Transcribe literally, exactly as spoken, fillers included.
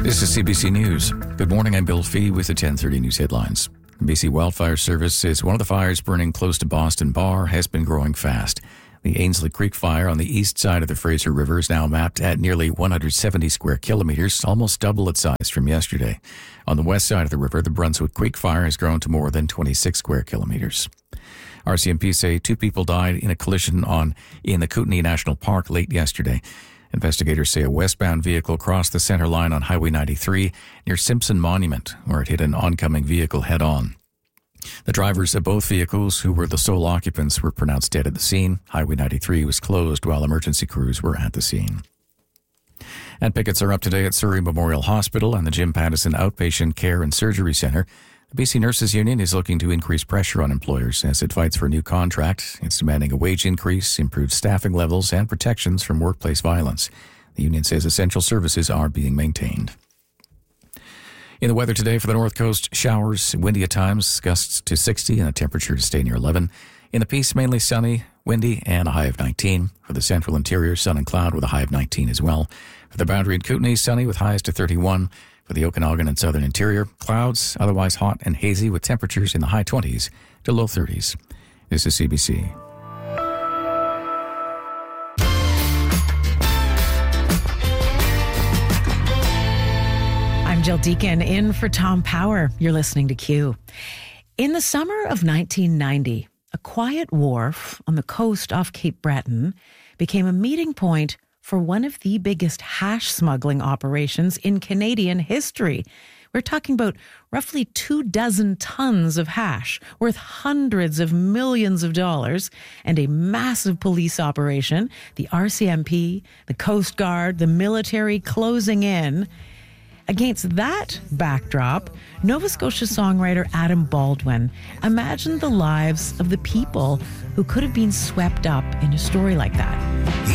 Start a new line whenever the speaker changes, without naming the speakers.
This is C B C News. Good morning, I'm Bill Fee with the ten thirty News headlines. The B C Wildfire Service says one of the fires burning close to Boston Bar has been growing fast. The Ainslie Creek fire on the east side of the Fraser River is now mapped at nearly one hundred seventy square kilometres, almost double its size from yesterday. On the west side of the river, the Brunswick Creek fire has grown to more than twenty-six square kilometres. R C M P say two people died in a collision on in the Kootenay National Park late yesterday. Investigators say a westbound vehicle crossed the centre line on Highway ninety-three near Simpson Monument, where it hit an oncoming vehicle head-on. The drivers of both vehicles, who were the sole occupants, were pronounced dead at the scene. Highway ninety-three was closed while emergency crews were at the scene. And pickets are up today at Surrey Memorial Hospital and the Jim Pattison Outpatient Care and Surgery Centre. The B C Nurses Union is looking to increase pressure on employers as it fights for a new contract. It's demanding a wage increase, improved staffing levels, and protections from workplace violence. The union says essential services are being maintained. In the weather today for the North Coast, showers, windy at times, gusts to sixty, and a temperature to stay near eleven. In the Peace, mainly sunny, windy, and a high of nineteen. For the central interior, sun and cloud with a high of nineteen as well. For the Boundary and Kootenay, sunny with highs to thirty-one. For the Okanagan and southern interior, clouds, otherwise hot and hazy with temperatures in the high twenties to low thirties. This is C B C.
I'm Jill Deacon in for Tom Power. You're listening to Q. In the summer of nineteen ninety, a quiet wharf on the coast off Cape Breton became a meeting point for one of the biggest hash smuggling operations in Canadian history. We're talking about roughly two dozen tons of hash worth hundreds of millions of dollars and a massive police operation, the R C M P, the Coast Guard, the military closing in. Against that backdrop, Nova Scotia songwriter Adam Baldwin imagined the lives of the people who could have been swept up in a story like that.